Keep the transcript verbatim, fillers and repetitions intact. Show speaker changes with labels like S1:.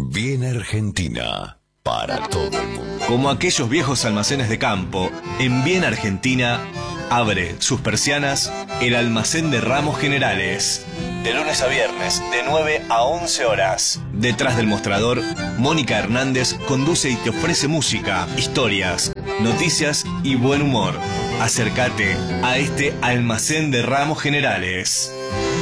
S1: Bien Argentina, para todo el mundo.
S2: Como aquellos viejos almacenes de campo, en Bien Argentina abre sus persianas el almacén de ramos generales. De lunes a viernes, de nueve a once horas. Detrás del mostrador, Mónica Hernández conduce y te ofrece música, historias, noticias y buen humor. Acércate a este almacén de ramos generales.